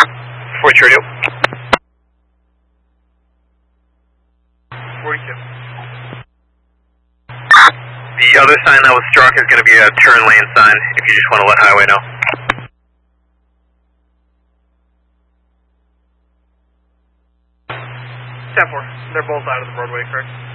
40 radio. 42. The other sign that was struck is going to be a turn lane sign if you just want to let highway know. Ten 4. They're both out of the roadway, correct?